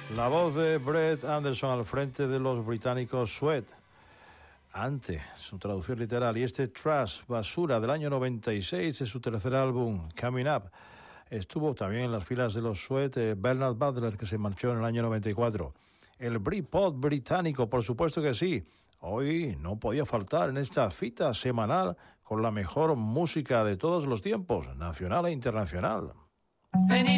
La voz de Brett Anderson al frente de los británicos Sweat. Ante, su traducción literal, y este Trash, basura, del año 96, es su tercer álbum, Coming Up. Estuvo también en las filas de los Sweat Bernard Butler, que se marchó en el año 94. El Britpop británico, por supuesto que sí. Hoy no podía faltar en esta cita semanal con la mejor música de todos los tiempos, nacional e internacional.